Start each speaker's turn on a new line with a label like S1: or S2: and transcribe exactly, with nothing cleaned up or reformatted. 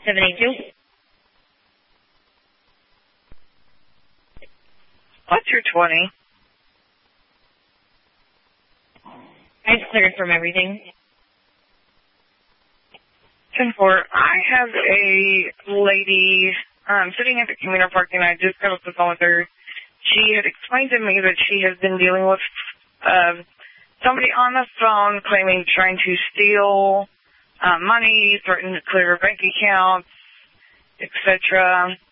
S1: seven eight two.
S2: What's your twenty?
S1: I've cleared from everything.
S2: ten four, I have a lady um, sitting at the commuter parking. I just got off the phone with her. She had explained to me that she has been dealing with um, somebody on the phone claiming trying to steal uh, money, threatening to clear her bank accounts, et cetera.